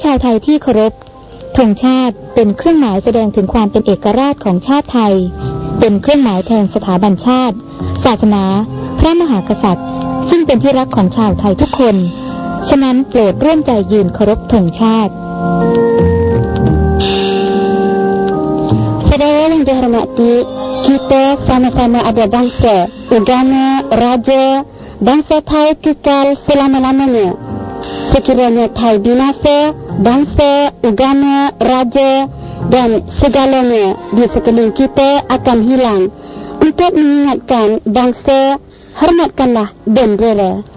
ชาวไทยที่เคารพธงชาติเป็นเครื่องหมายแสดงถึงความเป็นเอกราชของชาติไทยเป็นเครื่องหมายแทนสถาบันชาติศาสนาพระมหากษัตริย์ซึ่งเป็นที่รักของชาวไทยทุกคนฉะนั้นโปรดร่วมใจยืนเคารพธงชาติSaudara yang dihormati, kita sama-sama ada bangsa, agama, raja, bangsa Thai kekal selama-lamanya. Sekiranya Thai binasa, bangsa, agama, raja dan segalanya di sekeliling kita akan hilang. Untuk mengingatkan bangsa, hormatkanlah bendera.